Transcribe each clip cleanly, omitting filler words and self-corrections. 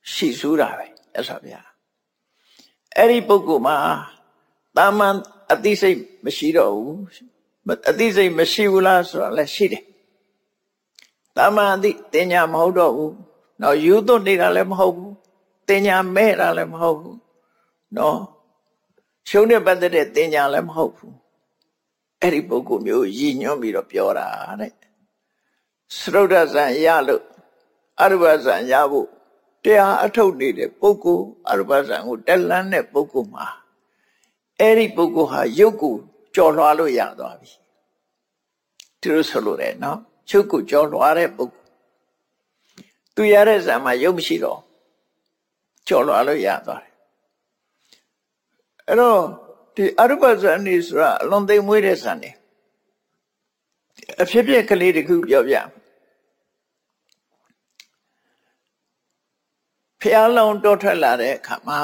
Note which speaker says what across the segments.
Speaker 1: ရှိစူးတာပဲအဲ့ဆိုဗျာအဲ့ဒီပုဂ္ဂိုလ်မှာတာမန်အသိစိတ်မရှိတော့ဘူးအသိစိတ်မရှိဘူးလားဆိုတာလည်းရှိတယ်တာမန်အသိတင်ညာမဟုတ်တော့ဘူးနော်ယူသွတ်နေတာလည်းမဟုတ်ဘူးတင်ညာမဲ့တာလည်းမဟုတ်ဘူးနော်ရှုံးတဲ့ပတ်သက်တဲ့တင်ညာလည်းမဟုတ်ဘူးအဲ့ဒီပုဂ္ဂိုလ်မျိုးရည်ညွှန်းပြီးတော့ပြောတာတဲ့စရုဒ္ဓဇံရလို့အရူပဇံရဖို့တရားအထုတ်နေတဲ့ပုဂ္ဂိုလ်အရူပဇံကိုတက်လန်းတဲ့ပုဂ္ဂိုလ်မှာအဲ့ဒီပုဂ္ဂိုလ်ဟာရုပ်ကိုကြော်လွှားလို့ရသွားပြီသူတို့ဆိုလို့တယ်နော်ရုပ်ကိုကြော်လွှားတဲ့ပုဂ္ဂိုလ်သူရတဲ့ဇံမှာရုပ်မရှိတော့ကြော်လွှားလို့ရသွားတယ်အဲ့တော့ဒီအရူပဇံနေဆိုတာအလွန်သိမ်မွေးတဲ့ဇံနေအဖြစ်ဖြစ်ကလေးတခုပြောပြဖျားလုံးတောထွက်လာတဲ့အခါမှာ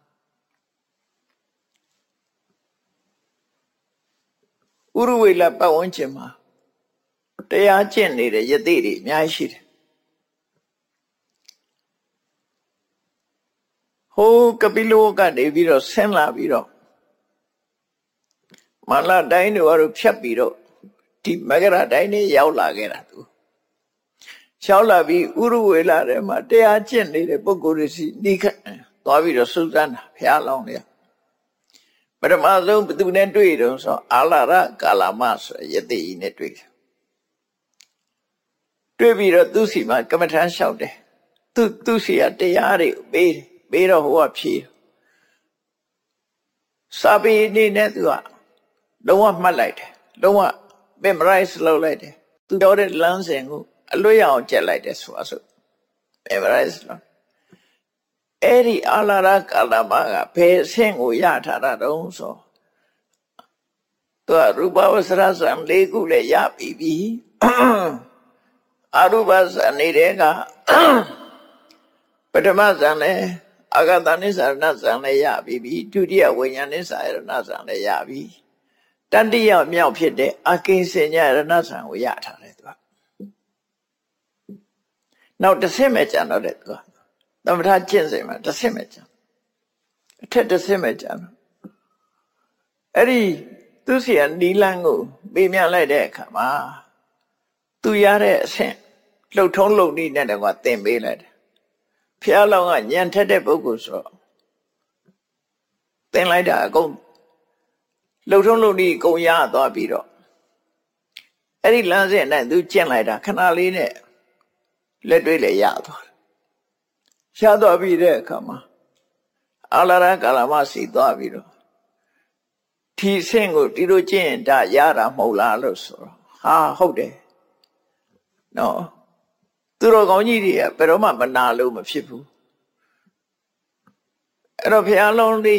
Speaker 1: ဥရဝေလပတ်ဝန်းကျင်မှာတရားကျင့်နေတဲ့ယသိတွေအများကြီးရှိတယ်ဟိုကပိလဝကနေပြီးတော့ဆင်းလာပြီးတော့မလာတိုင်းတို့ဖြတ်ပြီးတော့ဒီမဂရတိုင်းနေရောက်လာခဲ့တာသူရောက်လာပြီးဥရဝေလထဲမှာတရားကျင့်နေတဲ့ပုဂ္ဂိုလ်တွေစီနှိခတ်သွားပြီးတော့စူးစမ်းတာဘုရားလောင်းတွေကပထမဆုံးဘသူနဲ့တွေ့တုန်းဆိုအာလာရကာလမဆိုယသိကြီးနဲ့တွေ့တယ်တွေ့ပြီးတော့သူစီမှာကမ္မထမ်းလျှောက်တယ်သူစီကတရားတွေပေးတော့ဟိုကဖြေစာပေအနေနဲ့သူကလုံးဝမှတ်လိုက်တယ်လုံးဝ memorize လုပ်လိုက်တယ်သူပြောတဲ့လမ်းစဉ်ကိုအလွတ်ရအောင်ကြက်လိုက်တယ်ဆို memorize လုပ်အဲ့ဒီအာလာရကာလမကဘယ်အဆင့်ကိုရထားတာတုံးဆိုသူကရူပဝဆရဇံ၄ခုလည်းရပြီအရူပဇံနေတဲ့ကပထမဇံလည်းအာဂတနိစ္စရဏဇံလည်းရပြီဒုတိယဝိညာဉ်နိစ္စရဏဇံလည်းရပြီတတိယမြောက်ဖြစ်တဲ့အကိဉ္စဉ္ညရဏဇံကိုရထားတယ်သူကနောက်တစ်ဆင့်ပဲကျန်တော့တယ်သူကသမထကျင့်စဉ်မှာတစ်ဆင့်ပဲကျန်အထက်တစ်ဆင့်ပဲကျန်အဲ့ဒီသူစီကနီလန်းကိုပေးမြလိုက်တဲ့အခါမှာသူရတဲ့အဆင့်လှုပ်ထုံးလုံနည်းနဲ့တော့သင်ပေးလိုက်တယ်ဖျားလောင်းကညံထက်တဲ့ပုဂ္ဂိုလ်ဆိုတော့သင်လိုက်တာအကုန်လှုပ်ထုံးလုံနည်းအကုန်ရသွားပြီးတော့အဲ့ဒီလမ်းစဉ်နဲ့သူကျင့်လိုက်တာခဏလေးနဲ့လက်တွေ့လည်းရသွားတယ်ရသွားပြီးတဲ့အခါမှာအာလာရကာလမစီသွားပြီးတော့ဒီဆင့်ကိုဒီလိုကျင့်ရင်ဒါရတာမဟုတ်လားလို့ဆိုတော့ဟာဟုတ်တယ်နော်သူတော်ကောင်းကြီးတွေကဘယ်တော့မှမနာလို့မဖြစ်ဘူးအဲ့တော့ဘုရားလုံးက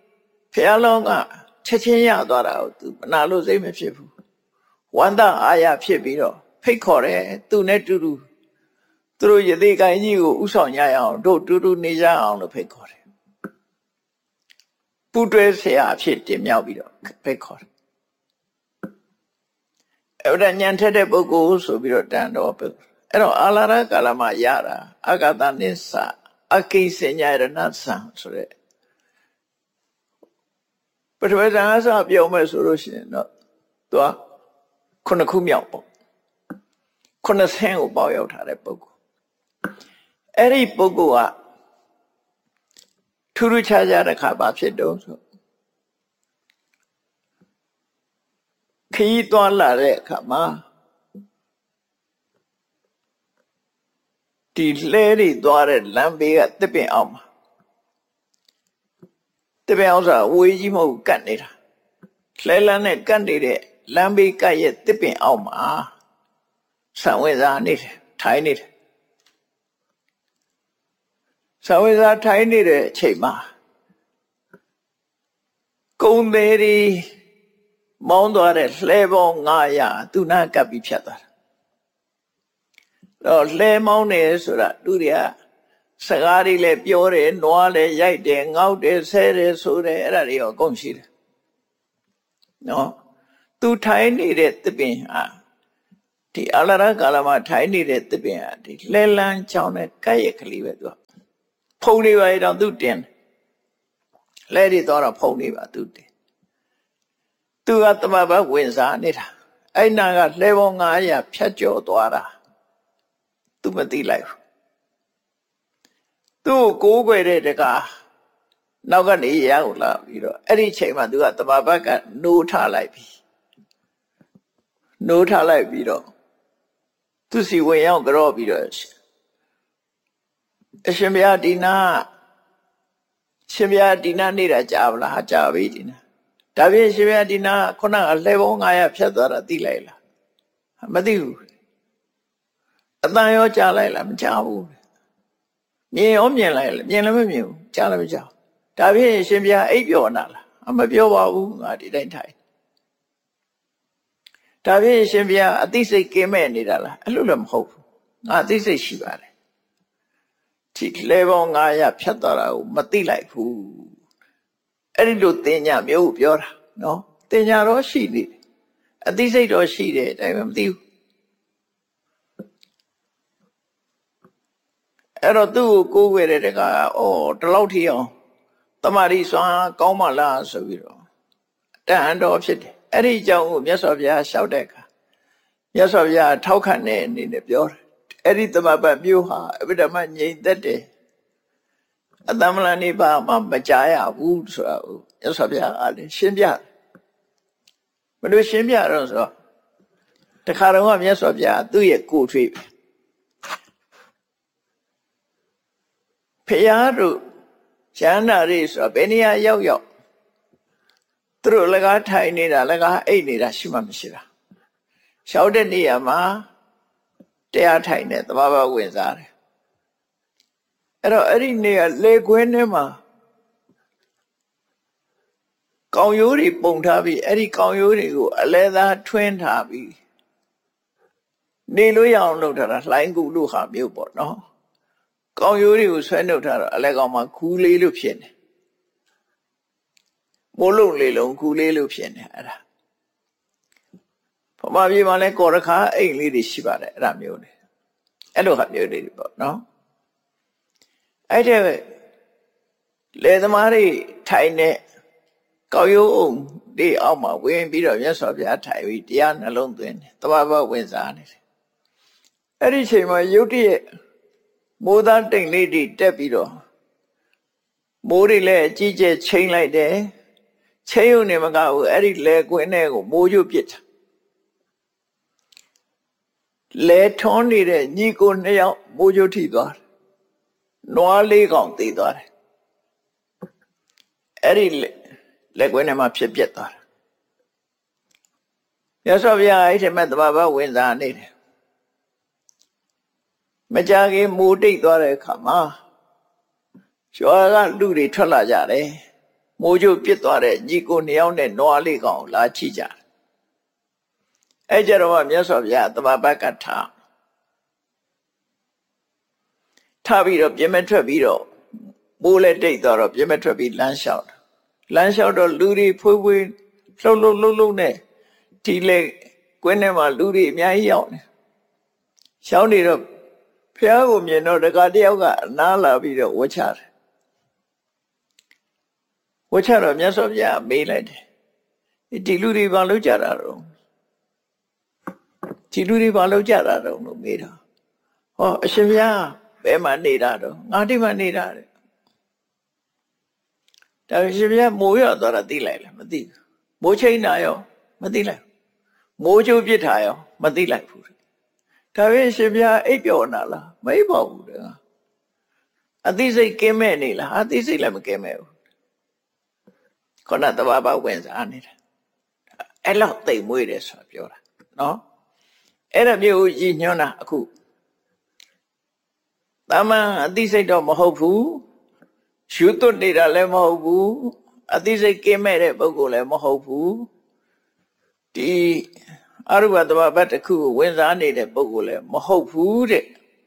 Speaker 1: ချက်ချင်းရသွားတာကိုသူမနာလို့စိတ်မဖြစ်ဘူးဝန္တအာရဖြစ်ပြီးတော့ဖိတ်ခေါ်တယ်သူနဲ့တူတူသူတို့ယသိကိုင်းကြီးကိုဥဆောင်ကြရအောင်တို့တူတူနေကြအောင်လို့ဖိတ်ခေါ်တယ်ပူတွဲဆရာအဖြစ်တင်မြောက်ပြီးတော့ဖိတ်ခေါ်တယ်အဲ့ဒါညံထက်တဲ့ပုဂ္ဂိုလ်ဆိုပြီးတော့တန်တော်ပဲအဲ့တော့အာလာရကာလမှာရတာအာဂတနိစ္စအကိဉ္စဉ္ညရဏဇံဆိုတဲ့ပထဝီဇာအစပြောမယ်ဆိုလို့ရှိရင်တော့သူကခုနှစ်ခုမြောက်ပေါ့ခုနှစ်ဆင်းကိုပေါရောက်ထားတဲ့ပုဂ္ဂိုလ်အဲ့ဒီပုဂ္ဂိုလ်ကထူးထူးခြားခြားတဲ့ခါဘာဖြစ်တော့ဆိုခရီးသွားလာတဲ့အခါမှာဒီလှဲတွေသွားတဲ့လမ်းဘေးကတစ်ပင်အောင်မှာတစ်ပင်အောင်ဆိုတာဝေးကြီးမဟုတ်ကတ်နေတာလှဲလမ်းနဲ့ကတ်နေတဲ့လမ်းဘေးကတ်ရဲ့တစ်ပင်အောင်မှာဆံဝင်စားနေတယ်ထိုင်နေတယ်ဆံဝင်စားထိုင်နေတဲ့အချိန်မှာကုံသေးတွေမောင်းသွားတဲ့လှဲပေါင်း900သူနာကပ်ပြီးဖြတ်သွားတာတော့လှဲမောင်းနေဆိုတာသူတွေကစကားတွေလည်းပြောတယ်နွားလည်းရိုက်တယ်ငေါက်တယ်ဆဲတယ်ဆိုတယ်အဲ့ဒါတွေရောအကုန်ရှိတယ်နော်သူထိုင်နေတဲ့သစ်ပင်ဟာဒီအလာရကာလမှာထိုင်နေတဲ့သစ်ပင်ဟာဒီလှဲလန်းချောင်းနဲ့ကဲ့ရဲ့ကလေးပဲသူကဖုံနေပါလေတော့သူတင်လဲတွေတော့ဖုံနေပါသူတင်သူကတမဘဝင်စားနေတာအဲ့နာကလှဲပေါင်း900ဖြတ်ကျော်သွားတာသူမသိလိုက်ဘူးသူ့ကိုကိုးကွယ်တဲ့တကားနောက်ကနေရောက်လာပြီးတော့အဲ့ဒီချိန်မှာသူကတမဘကနိုးထလိုက်ပြီနိုးထလိုက်ပြီးတော့သူစီဝင်ရောက်ကြော့ပြီးတော့အရှင်ဘုရားဒီနာရှင်ဘုရားဒီနာနေတာကြာဗလားကြာပြီဒီနာဒါဖြင့်ရှင်ဘုရားဒီနာခုနကလှဲပေါင်း900ဖြတ်သွားတာသိလိုက်လားမသိဘူးအတန်ရောကြားလိုက်လားမကြားဘူးမြင်ရောမြင်လိုက်လားမြင်လည်းမမြင်ဘူးကြားလည်းမကြားဒါဖြင့်ရှင်ဘုရားအိပ်ပျော်နာလားမပြောပါဘူးငါဒီတိုင်းထိုင်ဒါဖြင့်ရှင်ဘုရားအသိစိတ်ကင်းမဲ့နေတာလားအဲ့လိုလည်းမဟုတ်ဘူးငါအသိစိတ်ရှိပါတယ်ဒီလေပေါင်း900ဖြတ်သွားတာကိုမသိလိုက်ဘူးအဲ့ဒီလိုတင်ညာမျိုးပြောတာနော်တင်ညာတော့ရှိနေတယ်အသိစိတ်တော့ရှိတယ်ဒါပေမဲ့မသိဘူးအဲ့တော့သူ့ကိုကိုးကွယ်တဲ့တကားဒီလောက်ထိအောင်တမာရီစွမ်းကောင်းမလားဆိုပြီးတော့တန်တော်ဖြစ်တယ်အဲ့ဒီအကြောင်းကိုမြတ်စွာဘုရားလျှောက်တဲ့အခါမြတ်စွာဘုရားထောက်ခံတဲ့အနေနဲ့ပြောတယ်အဲ့ဒီတမပတ်မျိုးဟာအဘိဓမ္မာငြိမ်သက်တယ်အတ္တမလနိဗ္ဗာန်မကြားရဘူးဆိုတာကိုမြတ်စွာဘုရားအားလည်းရှင်းပြတယ်ဘယ်လိုရှင်းပြတော့ဆိုတော့တခါတော့မြတ်စွာဘုရားသူ့ရဲ့ကိုယ်ထွေးဖျားတို့ကျမ်းနာတွေဆိုတော့ဘယ်နေရာရောက်သူတို့လကားထိုင်နေတာလကားအိတ်နေတာရှိမှမရှိတာရှောက်တဲ့နေရာမှာတရားထိုင်နေသဘာဝဝင်စားတယ်အဲ့တော့အဲ့ဒီနေရာလေခွင်းထဲမှာကောင်ရိုးတွေပုံထားပြီးအဲ့ဒီကောင်ရိုးတွေကိုအလဲသားထွင်းထားပြီးနေလို့ရအောင်လုပ်ထားတာလှိုင်းကူလို့ဟာမျိုးပေါ့နော်ကောင်ရိုးတွေကိုဆွဲနှုတ်ထားတော့အလဲကောင်မှာခူးလေးလို့ဖြစ်နေမိုးလုံးလေးလုံးခူးလေးလို့ဖြစ်နေအဲ့ဒါဗမာပြည်မှာလဲကော်ရခါအိမ်လေးတွေရှိပါတယ်အဲ့ဒါမျိုးတွေအဲ့လိုဟာမျိုးတွေပေါ့နော်အဲ့တဲ့လေသမားတွေထိုင်နေကောက်ရိုးအောင်ဒီအောက်မှာဝင်ပြီးတော့မြတ်စွာဘုရားထိုင်ပြီးတရားနှလုံးသွင်းတယ်တဘာဝဝင်စားနေတယ်အဲ့ဒီချိန်မှာယုတ်တရဲ့မိုးသားတိမ်လေးတွေတက်ပြီးတော့မိုးတွေလည်းအကြီးကျယ်ချိန်လိုက်တယ်ချိန်ုံနေမကဘူးအဲ့ဒီလေကွင်းထဲကိုမိုးရွတ်ပစ်တာလဲထွန်းနေတဲ့ညီကို2ယောက်မိုးရွတ်ထိသွားတယ်နွား4ကောင်သေသွားတယ်အဲ့ဒီလက်ကွင်းထဲမှာဖြစ်ပြက်သွားတယ်ရသော်ဗျာအဲ့ဒီမဲ့တဘာဝဝင်စားနေတယ်မကြခင်မိုးတိတ်သွားတဲ့အခါမှာရွာကလူတွေထွက်လာကြတယ်မိုးကြိုးပြစ်သွားတဲ့ညီကို2ယောက်နဲ့နွား4ကောင်လာချိကြတယ်အဲ့ကြတော့မြတ်စွာဘုရားတဘာဝကထားပြီးတော့ပြင်မဲ့ထွက်ပြီးတော့မိုးလည်းတိတ်သွားတော့ပြင်မဲ့ထွက်ပြီးလမ်းလျှောက်တော့လူတွေဖွေးလှုပ်လှုပ်နဲ့ဒီလေကွင်းထဲမှာလူတွေအများကြီးရောက်နေရှောင်းနေတော့ဖះကိုမြင်တော့တခါတယောက်ကအနားလာပြီးတော့ဝှချတယ်ဝှချတော့မြတ်စွာဘုရားမေးလိုက်တယ်ဒီလူတွေဘာလုပ်ကြတာတော့ဒီလူတွေဘာလုပ်ကြတာတော့လို့မေးတာဟောအရှင်ဘုရားဘယ်မှာနေတာတော့ငါဒီမှာနေတာတဲ့ဒါအရှင်ဘုရားမိုးရောက်သွားတာသိလိုက်လားမသိဘူးမိုးချိန်တာရောမသိလိုက်မိုးကြိုးပြစ်တာရောမသိလိုက်ဘူးဒါပေမဲ့ရှင်ဘုရားအိပ်ပျော်နာလားမအိပ်ပါဘူးတဲ့အသိစိတ်ကင်းမဲ့နေလားအသိစိတ်လည်းမကင်းမဲ့ဘူးခொနတဘာဝဝင်စားနေတာအဲ့လောက်သိမ်မွေးတယ်ဆိုတာပြောတာနော်အဲ့ဒါမျိုးရည်ညွှန်းတာအခုတမန်အသိစိတ်တော့မဟုတ်ဘူးရှုသွတ်နေတာလည်းမဟုတ်ဘူးအသိစိတ်ကင်းမဲ့တဲ့ပုဂ္ဂိုလ်လည်းမဟုတ်ဘူးဒီအရုပတဘာဝတစ်ခုကိုဝင်စားနေတဲ့ပုဂ္ဂိုလ်လည်းမဟုတ်ဘူးတဲ့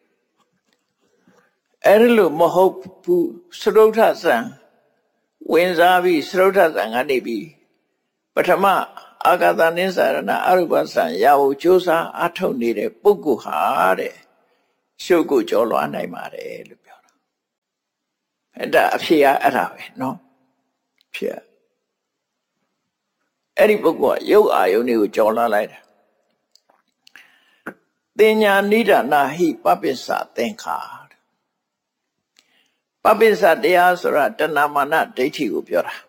Speaker 1: အဲ့လိုမဟုတ်ဘူးသရုဋ္ဌဇံဝင်စားပြီးသရုဋ္ဌဇံကနေပြီးပထမအာဂတနိစ္စရဏအရုပဇံရဖို့ကြိုးစားအထုတ်နေတဲ့ပုဂ္ဂိုလ်ဟာတဲ့ရှုပ်ကိုကျော်လွှားနိုင်ပါတယ်လို့ပြောတာဒါအဖြစ်အဲ့ဒါပဲနော်ဖြစ်အဲ့ဒီပုဂ္ဂိုလ်ကရုပ်အာယုန်တွေကိုကြော်လာလိုက်တာတင်ညာနိဒာနာဟိပပိစ္ဆသင်္ခါပပိစ္ဆတရားဆိုတာတဏမာနဒိဋ္ဌိကိုပြောတာ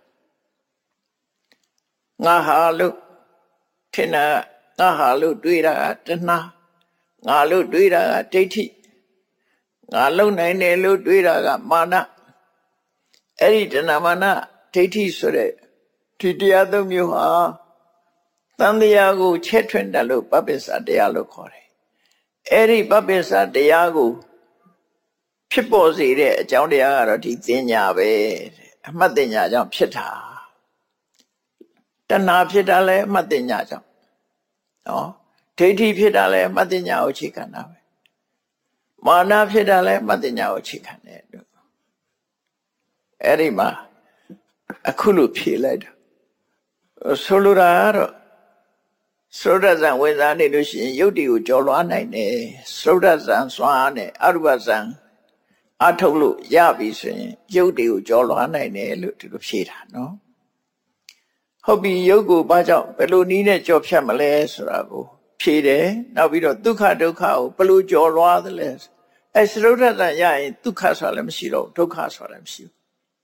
Speaker 1: ငါဟာလို့ထင်တာငါဟာလို့တွေးတာတဏငါလို့တွေးတာကဒိဋ္ဌိငါလုံနိုင်တယ်လို့တွေးတာကမာနအဲ့ဒီတဏမာနဒိဋ္ဌိဆိုတဲ့ဒီတရားသုံးမျိုးဟာတန်တရားကိုချက်ထွင်တယ်လို့ပပိစ္ဆတရားလို့ခေါ်တယ်အဲ့ဒီပပိစ္ဆတရားကိုဖြစ်ပေါ်စေတဲ့အကြောင်းတရားကတော့ဒီသင်ညာပဲအမှတ်သင်ညာကြောင့်ဖြစ်တာတဏှာဖြစ်တာလဲအမှတ်သင်ညာကြောင့်နော်ဒိဋ္ဌိဖြစ်တာလဲအမှတ်သင်ညာကိုအခြေခံတာပဲမာနဖြစ်တာလဲအမှတ်သင်ညာကိုအခြေခံတယ်လို့အဲ့ဒီမှာအခုလိုဖြေလိုက်တာဆိုလိုတာကတော့သုဒ္ဓဇံဝင်စားနေလို့ရှိရင်ယုတ်တိကိုကြော်လွှားနိုင်တယ်သုဒ္ဓဇံစွမ်းအားနဲ့အရူပဇံအထုတ်လို့ရပြီဆိုရင်ယုတ်တိကိုကြော်လွှားနိုင်တယ်လို့ဒီလိုဖြေတာနော်ဟုတ်ပြီယုတ်ကိုဘာကြောင့်ဘယ်လိုနည်းနဲ့ကြော်ဖြတ်မလဲဆိုတာကိုဖြေတယ်နောက်ပြီးတော့ဒုက္ခဒုက္ခကိုဘယ်လိုကြော်လွှားသလဲအဲသုဒ္ဓဇံရရင်ဒုက္ခဆိုတာလည်းမရှိတော့ဒုက္ခဆိုတာလည်းမရှိဘူး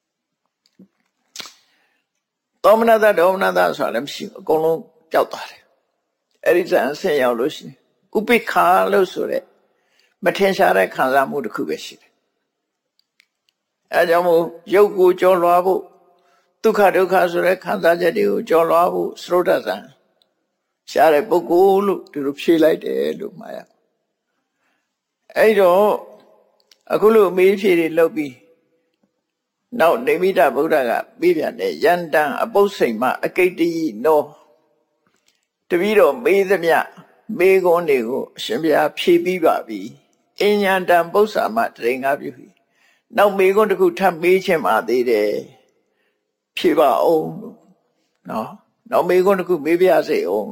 Speaker 1: သောမနတဒေါမနတဆိုတာလည်းမရှိဘူးအကုန်လုံးပျောက်သွားတယ်အဲ့ဒီဇံဆင်းရောက်လို့ရှိရင်ဥပိ္ပခာလို့ဆိုတဲ့မထင်ရှားတဲ့ခံစားမှုတစ်ခုပဲရှိတယ်အဲကြောင့်မို့ရုပ်ကိုကြော်လွှားဖို့ဒုက္ခဒုက္ခဆိုတဲ့ခံစားချက်တွေကိုကြော်လွှားဖို့သုဒ္ဓဇံရှားတဲ့ပုဂ္ဂိုလ်လို့ဒီလိုဖြေလိုက်တယ်လို့မှားရအဲ့တော့အခုလိုအမေးဖြေတွေလုပ်ပြီးနောက်နေမိတဗုဒ္ဓကပြီးပြန်တယ်ယန္တံအပု္ပ္စိမအကိတ္တိနောတပည့်တော်မေးသမျှမေးခွန်းတွေကိုအရှင်ဘုရားဖြေပြီးပါပြီအဉ္ညာတံပု္ပ္ပာမတရင်္ဂပြုပြီနောက်မေးခွန်းတစ်ခုထပ်မေးခြင်းပါသေးတယ်ဖြေပါအောင်နော်နောက်မေးခွန်းတစ်ခုမေးပြစေအောင်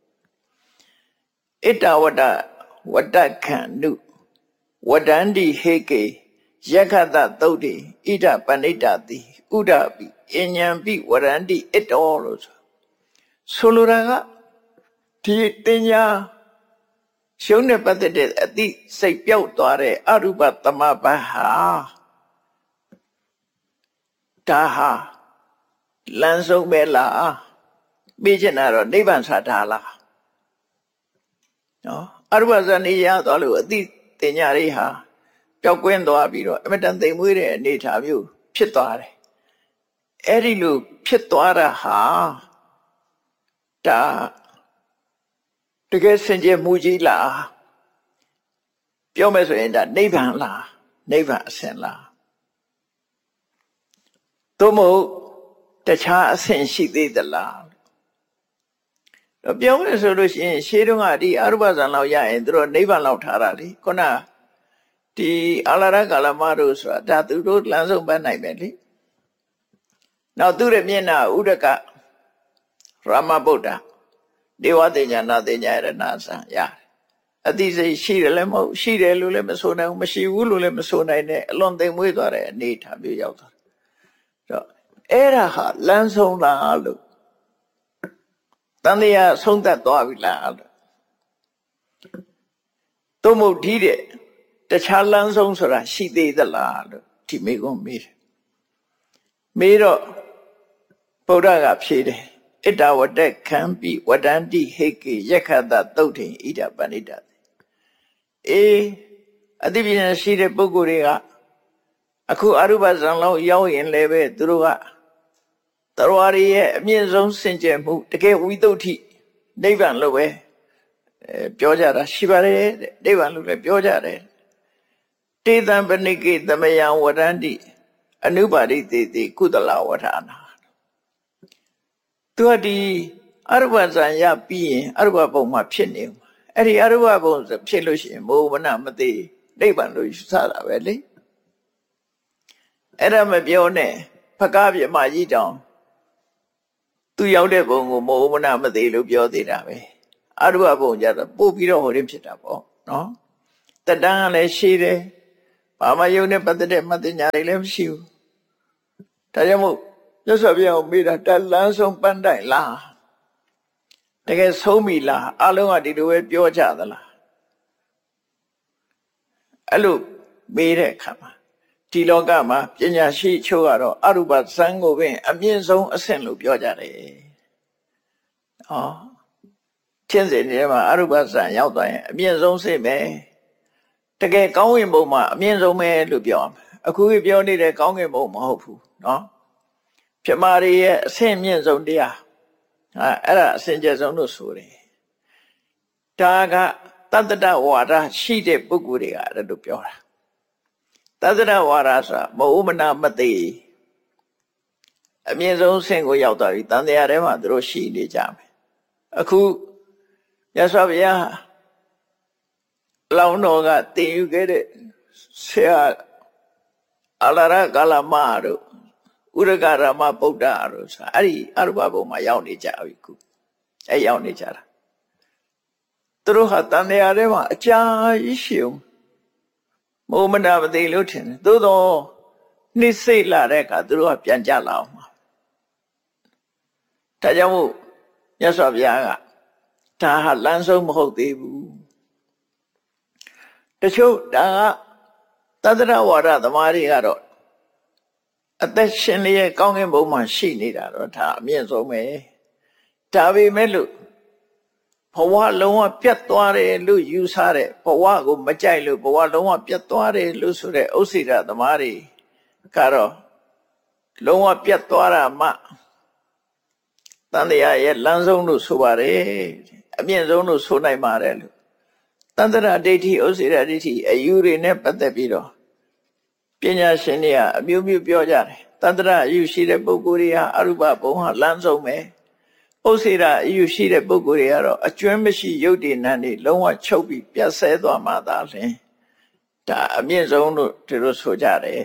Speaker 1: ဣတ္တဝတ္တဝတ္တခန္နုဝဒန္တိဟေကေယက္ခတသုတ်တိဣဒပဏိတတိဥဒပိအဉ္ဉံပိဝရန္တိဣတ္တောလို့ဆိုလိုတာကဒီတင်ညာရှုံးနဲ့ပတ်သက်တဲ့အသိစိတ်ပြောက်သွားတဲ့အရူပသမဘဟာဒါဟာလမ်းဆုံးပဲလားပြီးချင်တာတော့နိဗ္ဗာန်ဆတာလားနော်အရူပဇာနေရသွားလို့အသိတင်ညာတွေဟာပျောက်ကွင်းသွားပြီးတော့အမတန်သိမ်မွေးတဲ့အနေအထားမျိုးဖြစ်သွားတယ်အဲ့ဒီလိုဖြစ်သွားတာဟာဒါတကယ်စင်ကြယ်မှုကြီးလားပြောမယ်ဆိုရင်ဒါနိဗ္ဗာန်လားနိဗ္ဗာန်အဆင့်လားသို့မဟုတ်တခြားအဆင့်ရှိသေးသလားတော့ပြောမယ်ဆိုလို့ရှိရင်ရှေးတုန်းကဒီအရူပဇံလောက်ရရင်သူတို့နိဗ္ဗာန်လောက်ထားတာလေခုနဒီအာလာရကာလမတို့ဆိုတာဒါသူတို့လမ်းဆုံးပန်းနိုင်ပဲလေနောက်သူ့ရဲ့မျက်နှာဥဒကရမဗုဒ္ဓဒေဝတေညာနာတေညာရဏဆံရတယ်အတိစိတ်ရှိတယ်လည်းမဟုတ်ရှိတယ်လို့လည်းမဆိုနိုင်ဘူးမရှိဘူးလို့လည်းမဆိုနိုင်တဲ့အလွန်သိမ်မွေးသွားတဲ့အနေအထားမျိုးရောက်သွားတော့အဲ့ဒါဟာလမ်းဆုံးလားလို့တန်တရားဆုံးသက်သွားပြီလားလို့သို့မဟုတ်ဒီတဲ့တခြားလမ်းဆုံးဆိုတာရှိသေးသလားလို့ဒီမေကွန်းမေးတယ်မေးတော့ဗုဒ္ဓကဖြေတယ်ဣတ္တဝတ္တခံပိဝဒန္တိဟေကေယက္ခတသုတ်ထိဣဒပဏိတအသိပညာရှိတဲ့ပုဂ္ဂိုလ်တွေကအခုအရူပဇံလောက်ရောက်ရင်လည်းပဲသူတို့ကသရဝရရဲ့အမြင့်ဆုံးစင်ကြယ်မှုတကယ်ဝိသုဒ္ဓိနိဗ္ဗာန်လို့ပဲပြောကြတာရှိပါတယ်တဲ့နိဗ္ဗာန်လို့လည်းပြောကြတယ်တေတံပဏိကေသမယံဝဒန္တိအနုပါရိတေတိကုသလဝဌာနာသူကဒီအရူပဇံရပြီးရင်အရူပဘုံမှာဖြစ်နေမှာအဲ့ဒီအရူပဘုံဖြစ်လို့ရှိရင်မောမနမသိနိဗ္ဗာန်လို့ယူဆတာပဲလေအဲ့ဒါမပြောနဲ့ဖကားပြမကြီးတောင်သူရောက်တဲ့ဘုံကိုမောမနမသိလို့ပြောသေးတာပဲအရူပဘုံကြတော့ပို့ပြီးတော့ဟိုရင်းဖြစ်တာပေါ့နော်တတန်းကလည်းရှိတယ်ဘာမှယုံနဲ့ပတ်သက်တဲ့မသိညာတွေလည်းမရှိဘူးဒါကြောင့်မို့မြတ်စွာဘုရားကိုမေးတာတလန်းဆုံးပန်းတိုင်လားတကယ်ဆုံးပြီလားအလုံးကဒီလိုပဲပြောကြသလားအဲ့လိုမေးတဲ့အခါမှာဒီလောကမှာပညာရှိချို့ကတော့အရူပဇံကိုပင်အမြင့်ဆုံးအဆင့်လို့ပြောကြတယ်။ချင်းစင်တွေမှာအရူပဇံရောက်သွားရင်အမြင့်ဆုံးစိတ်ပဲတကယ်ကောင်းကင်ဘုံမှာအမြင့်ဆုံးပဲလို့ပြောရမယ်။အခုပြောနေတဲ့ကောင်းကင်ဘုံမဟုတ်ဘူးနော်။ပြမာရီရဲ့အဆင့်မြင့်ဆုံးတရားအဲ့ဒါအဆင့်ကျဆုံးလို့ဆိုတယ်။ဒါကတတ္တဝါဒရှိတဲ့ပုဂ္ဂိုလ်တွေကအဲ့လိုပြောတာတတ္တဝါဒဆိုတာမဥမနာမသိအမြင့်ဆုံးဆင့်ကိုရောက်သွားပြီတန်တရားထဲမှာသူတို့ရှိနေကြမယ်အခုမြတ်စွာဘုရားလောင်းတော်ကတည်ယူခဲ့တဲ့ဆရာအလရကလမတို့ဥရကရမဗုဒ္ဓတို့ဆိုအဲ့ဒီအရူပဘုံမှာရောက်နေကြပြီခုအဲ့ရောက်နေကြတာသူတို့ဟာတန်တရားထဲမှာအကြာကြီးရှိအောင်မုံမနာမသိလို့ထင်တယ်သို့တော့နှိစိတ်လာတဲ့အခါသူတို့ကပြန်ကြလာအောင်မှာဒါကြောင့်မို့မြတ်စွာဘုရားကဒါဟာလမ်းဆုံးမဟုတ်သေးဘူးတချို့ဒါကသတ္တရဝါဒသမားတွေကတော့အသက်ရှင်လျက်ကောင်းကင်ဘုံမှာရှိနေတာတော့ဒါအမြင့်ဆုံးပဲဒါပေမဲ့လို့ဘဝလုံးဝပြတ်သွားတယ်လို့ယူဆတဲ့ဘဝကိုမကြိုက်လို့ဘဝလုံးဝပြတ်သွားတယ်လို့ဆိုတဲ့ဥစ္စေတသမားတွေကတော့လုံးဝပြတ်သွားတာမှတန်တရားရဲ့လမ်းဆုံးလို့ဆိုပါတယ်အမြင့်ဆုံးလို့ဆိုနိုင်ပါတယ်လို့တန်တရာဒိဋ္ဌိဥစ္စေတဒိဋ္ဌိအယူတွေနဲ့ပတ်သက်ပြီးတော့ပညာရှင်တွေကအမျိုးမျိုးပြောကြတယ်တန်တရာအယူရှိတဲ့ပုဂ္ဂိုလ်တွေဟာအရူပဘုံဟာလမ်းဆုံးပဲဥစ္စေတအယူရှိတဲ့ပုဂ္ဂိုလ်တွေကတော့အကျွမ်းမရှိရုပ်တည်နံတွေလုံးဝချုပ်ပြီးပြတ်ဆဲသွားမှသာလျှင်ဒါအမြင့်ဆုံးလို့သူတို့ဆိုကြတယ်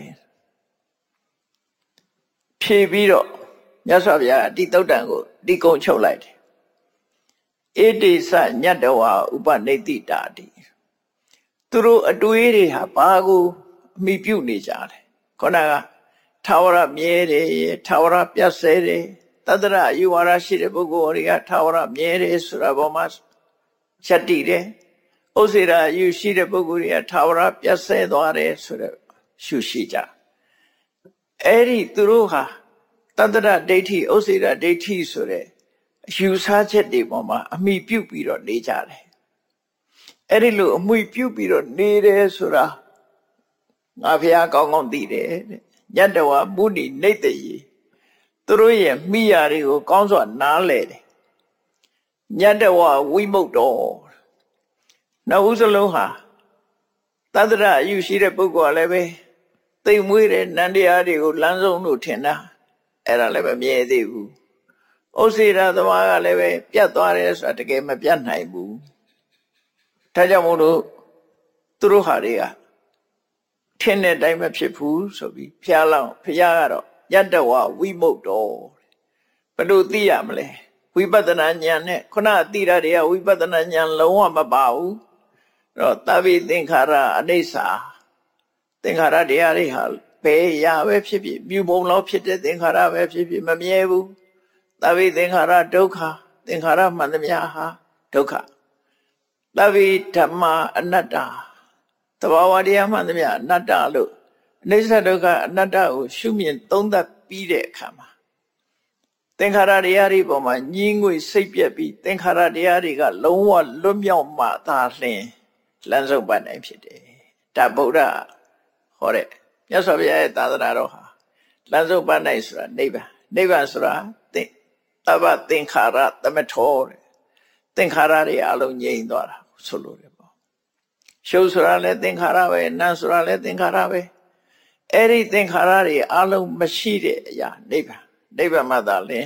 Speaker 1: ဖြေပြီးတော့မြတ်စွာဘုရားဒီသုတ်တံကိုဒီကုံချုပ်လိုက်တယ်ဧတိစညတ္တဝါဥပနိတိတာတိသူတို့အတွေးတွေဟာဘာကိုအမိပြုနေကြတယ်ခေါင်းကထာဝရမြဲတယ်ထာဝရပြတ်ဆဲတယ်တတ္တရအယူဝါဒရှိတဲ့ပုဂ္ဂိုလ်တွေကထာဝရမြဲတယ်ဆိုတာပေါ်မှာချက်တည်တယ်ဥစ္စေတအယူရှိတဲ့ပုဂ္ဂိုလ်တွေကထာဝရပြတ်ဆဲသွားတယ်ဆိုတော့ရှုရှိကြအဲ့ဒီသူတို့ဟာတတ္တရဒိဋ္ဌိဥစ္စေတဒိဋ္ဌိဆိုတဲ့အယူဆချက်တွေပေါ်မှာအမိပြုပြီးတော့နေကြတယ်အဲ့ဒီလိုအမိပြုပြီးတော့နေတယ်ဆိုတာငါဘုရားကောင်းကောင်းသိတယ်တဲ့ညတ္တဝမုဏိနိတ္တယေသူတို့ရဲ့မိယာတွေကိုကောင်းစွာနားလဲတယ်ညတ္တဝဝိမုတ်တော်နောက်ဦးစလုံးဟာတတ္တရအယူရှိတဲ့ပုဂ္ဂိုလ်ကလည်းပဲသိမ်မွေးတဲ့နန္တရားတွေကိုလမ်းဆုံးလို့ထင်တာအဲ့ဒါလည်းမမြဲသေးဘူးဥစ္စေတသမားကလည်းပဲပြတ်သွားတယ်ဆိုတာတကယ်မပြတ်နိုင်ဘူးဒါကြောင့်မို့လို့သူတို့ဟာတွေကထင်တဲ့အတိုင်းမဖြစ်ဘူးဆိုပြီးဖျားလောက်ဖျားကတော့ယတ္တဝဝိမုတ်တော်ဘယ်လိုသိရမလဲဝိပဿနာဉာဏ်နဲ့ခုနအတိရတွေကဝိပဿနာဉာဏ်လုံးဝမပါဘူးအဲ့တော့သဗ္ဗေသင်္ခါရအနိစ္စသင်္ခါရတရားတွေဟာဘယ်ရာပဲဖြစ်ဖြစ်မြူပုံလောက်ဖြစ်တဲ့သင်္ခါရပဲဖြစ်ဖြစ်မမြဲဘူးသဗ္ဗေသင်္ခါရဒုက္ခသင်္ခါရမှန်သမျှဟာဒုက္ခသဗ္ဗေဓမ္မာအနတ္တသဘာဝတရားမှန်သမျှအနတ္တလို့အနိစ္စဒုက္ခအနတ္တကိုရှုမြင်သုံးသပ်ပြီးတဲ့အခါမှာသင်္ခါရတရားတွေပေါ်မှာညှင်းငွေစိတ်ပြက်ပြီးသင်္ခါရတရားတွေကလုံးဝလွတ်မြောက်မှသာလျှင်လမ်းဆုံးပန်းနိုင်ဖြစ်တယ်ဒါဗုဒ္ဓဟောတဲ့မြတ်စွာဘုရားရဲ့သာသနာတော်ဟာလမ်းဆုံးပန်းနိုင်ဆိုတာနိဗ္ဗာန်နိဗ္ဗာန်ဆိုတာသဗ္ဗသင်္ခါရသမထောတဲ့သင်္ခါရတွေအလုံးငြိမ်သွားတာဆိုလို့တယ်ပေါ့ရှုပ်ဆိုတာလည်းသင်္ခါရပဲနာမ်ဆိုတာလည်းသင်္ခါရပဲအဲ့ဒီသင်္ခါရတွေအလုံးမရှိတဲ့အရာနိဗ္ဗာန်နိဗ္ဗာန်မှသာလျှင်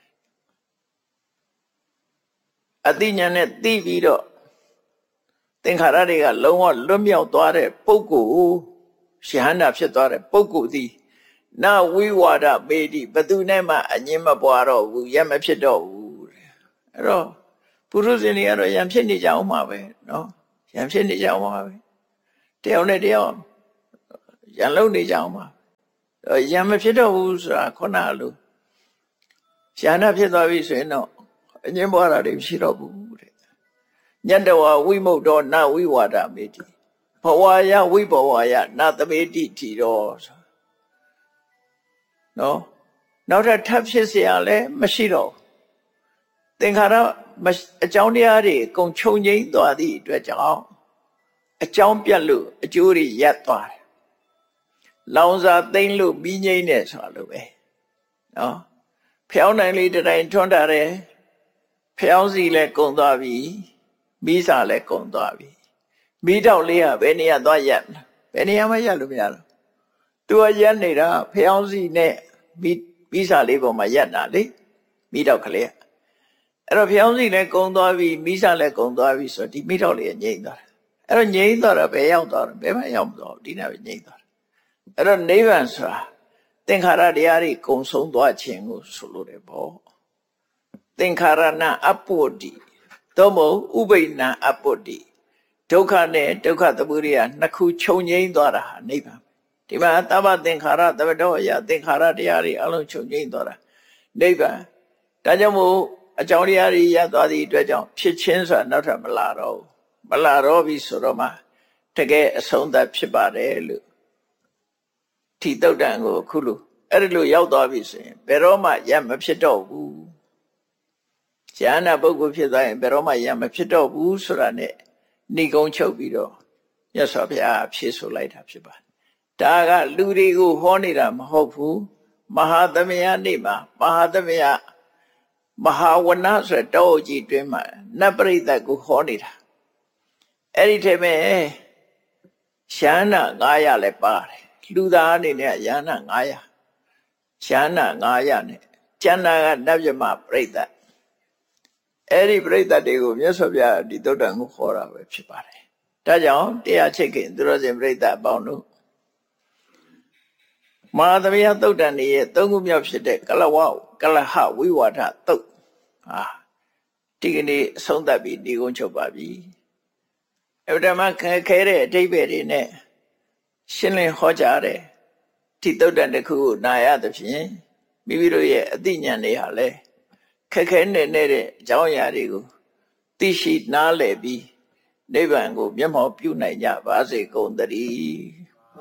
Speaker 1: အတိညာနဲ့သိပြီးတော့သင်္ခါရတွေကလုံးဝလွတ်မြောက်သွားတဲ့ပုဂ္ဂိုလ်ရှဟန္တာဖြစ်သွားတဲ့ပုဂ္ဂိုလ်သည်နဝိဝါဒမေတိဘသူနဲ့မှအငင်းမပွားတော့ဘူးရမဖြစ်တော့ဘူးအဲ့တော့ပုရုဇဉ်တွေကတော့ရံဖြစ်နေကြအောင်မှာပဲနော်ရံဖြစ်နေကြအောင်မှာပဲတယောက်နဲ့တယောက်ရံလုံးနေကြအောင်မှာယံမဖြစ်တော့ဘူးဆိုတာခုနလိုရှာနာဖြစ်သွားပြီဆိုရင်တော့အငြင်းပွားတာတွေမရှိတော့ဘူးတဲ့ညတဝဝိမုတ်တော်နဝိဝါဒမေတိဘဝယဝိဘဝယနသမေတိထီတော်နော်နောက်ထပ်ဖြစ်เสียရလဲမရှိတော့သင်္ခါရအကြောင်းတရားတွေအကုန်ချုပ်ငိမ့်သွားသည့်အတွက်ကြောင့်အကြောင်းပြတ်လို့အကျိုးတွေရပ်သွားတယ်လောင်စာသိမ့်လို့ပြီးငိမ့်နေဆိုတာလို့ပဲနော်ဖျောင်းနိုင်လေးတိုင်းထွန်းတာတယ်ဖျောင်းစီလည်းကုံသွားပြီမိစာလည်းကုံသွားပြီမိတော့လေးကဘယ်နေရာသွားရပ်ဘယ်နေရာမှရပ်လို့မရတော့သူကရပ်နေတာဖျောင်းစီနဲ့မိစာလေးပေါ်မှာရပ်တာလေမိတော့ကလေးအဲ့တော့ဖျောင်းစီလည်းကုံသွားပြီမိစာလည်းကုံသွားပြီဆိုတော့ဒီမိတော့လေးကငြိမ့်သွားတယ်အဲ့တော့ငြိမ့်သွားတာဘယ်ရောက်သွားတယ်ဘယ်မှရောက်မသွားဘူးဒီနေ့ပဲငြိမ့်သွားတယ်အဲ့တော့နိဗ္ဗာန်ဆိုတာသင်္ခါရတရားတွေကုံဆုံးသွားခြင်းကိုဆိုလိုတယ်ပေါ့သင်္ခါရဏအပ္ပုဒ္ဓိသို့မဟုတ်ဥပိ္ပနအပ္ပုဒ္ဓိဒုက္ခနဲ့ဒုက္ခသမုဒယနှစ်ခုချုပ်ငြိမ်းသွားတာဟာနိဗ္ဗာန်ဒီမှာသဗ္ဗသင်္ခါရသဗ္ဗတောအယသင်္ခါရတရားတွေအလုံးချုပ်ငြိမ်းသွားတာနိဗ္ဗာန်ဒါကြောင့်မို့အကြောင်းတရားတွေရသွားသည့်အတွက်ကြောင့်ဖြစ်ခြင်းဆိုတာနောက်ထပ်မလာတော့ဘူးမလာတော့ပြီဆိုတော့မှတကယ်အဆုံးသတ်ဖြစ်ပါတယ်လို့ထီတုတ်တန်ကိုအခုလိုအဲ့ဒီလိုရောက်သွားပြီဆိုရင်ဘယ်တော့မှရမဖြစ်တော့ဘူးဉာဏပုဂ္ဂိုလ်ဖြစ်သွားရင်ဘယ်တော့မှရမဖြစ်တော့ဘူးဆိုတာနဲ့ဏိကုံချုပ်ပြီးတော့မြတ်စွာဘုရားဖြေဆိုလိုက်တာဖြစ်ပါတယ်ဒါကလူတွေကိုဟောနေတာမဟုတ်ဘူးမဟာသမယနေ့မှာမဟာသမယမဟာဝနဆိုတဲ့တောအုပ်ကြီးတွင်မှာနတ်ပရိသတ်ကိုဟောနေတာအဲ့ဒီထဲမှာရှမ်းနာ900လည်းပါတယ်လူသားအနေနဲ့ရဟန္တာ900ရှမ်းနာ900နဲ့ကျန်တာကနတ်မြမပရိသတ်အဲ့ဒီပရိသတ်တွေကိုမြတ်စွာဘုရားဒီသုတ္တန်ကိုခေါ်တာပဲဖြစ်ပါတယ်ဒါကြောင့်တရားချိတ်ခင်သူတော်စင်ပရိသတ်အပေါင်းတို့မဟာသမယသုတ္တန်ရဲ့သုံးခုမြောက်ဖြစ်တဲ့ကလဟဝိဝါဒသုတ်ဒီကနေ့အဆုံးသတ်ပြီးဒီကုန်းချုပ်ပါပြီအဲ့ဒါမှခဲတဲ့အဓိပ္ပာယ်တွေနဲ့ရှင်းလင်းဟောကြားတယ်ဒီသုတ္တန်တစ်ခုကိုနာရသဖြင့်မိမိတို့ရဲ့အသိဉာဏ်တွေဟာလဲခဲနဲ့တဲ့အကြောင်းအရာတွေကိုသိရှိနားလည်ပြီးနိဗ္ဗာန်ကိုမျက်မှောက်ပြုနိုင်ကြပါစေကုန်သတည်း